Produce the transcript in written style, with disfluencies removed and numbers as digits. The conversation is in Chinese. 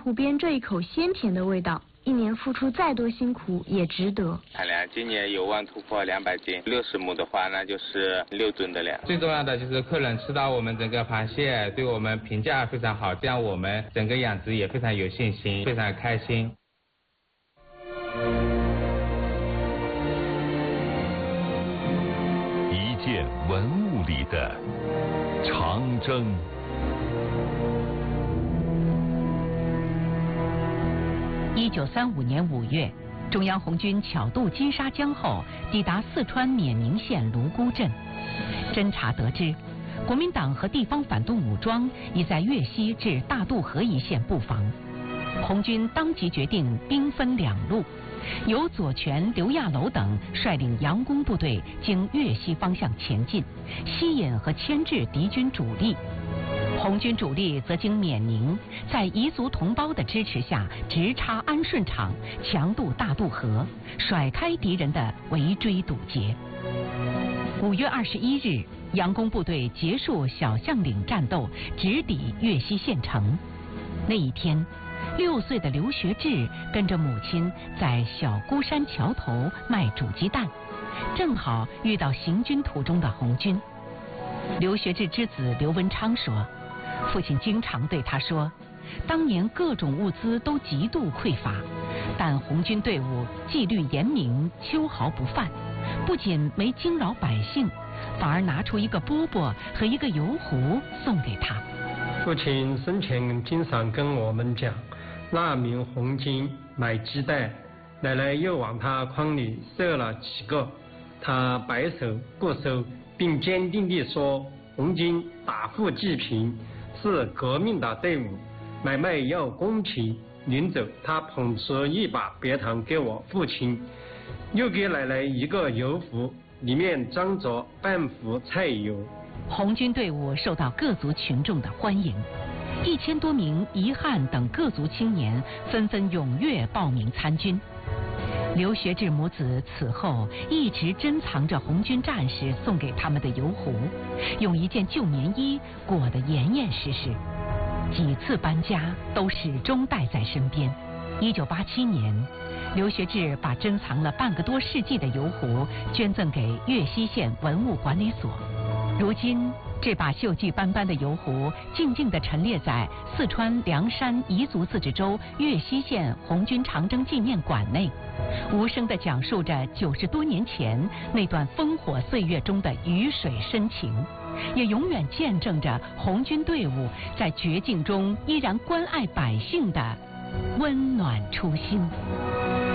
湖边这一口鲜甜的味道，一年付出再多辛苦也值得。 产量今年有望突破200斤，60亩的话那就是6吨的量。最重要的就是客人吃到我们整个螃蟹，对我们评价非常好，这样我们整个养殖也非常有信心，非常开心。 一件文物里的长征。 1935年5月，中央红军巧渡金沙江后，抵达四川冕宁县卢沟镇。侦查得知，国民党和地方反动武装已在粤西至大渡河一线布防。红军当即决定兵分2路，由左权、刘亚楼等率领佯攻部队经粤西方向前进，吸引和牵制敌军主力。红军主力则经冕宁，在彝族同胞的支持下，直插安顺场，强渡大渡河，甩开敌人的围追堵截。5月21日，佯攻部队结束小象岭战斗，直抵粤西县城。那一天，6岁的刘学志跟着母亲在小孤山桥头卖煮鸡蛋，正好遇到行军途中的红军。刘学志之子刘文昌说，父亲经常对他说，当年各种物资都极度匮乏，但红军队伍纪律严明，秋毫不犯，不仅没惊扰百姓，反而拿出一个饽饽和一个油壶送给他。 父亲生前经常跟我们讲，那名红军买鸡蛋，奶奶又往他筐里射了几个，他摆手不收，并坚定地说，红军打富济贫，是革命的队伍，买卖要公平。临走，他捧出一把白糖给我父亲，又给奶奶一个油壶，里面装着半壶菜油。 红军队伍受到各族群众的欢迎，1000多名彝汉等各族青年纷纷踊跃报名参军。刘学志母子此后一直珍藏着红军战士送给他们的油壶，用一件旧棉衣裹得严严实实，几次搬家都始终带在身边。1987年，刘学志把珍藏了半个多世纪的油壶捐赠给粤西县文物管理所。如今，这把锈迹斑斑的油壶静静地陈列在四川凉山彝族自治州粤西县红军长征纪念馆内，无声地讲述着90多年前那段烽火岁月中的鱼水深情，也永远见证着红军队伍在绝境中依然关爱百姓的温暖初心。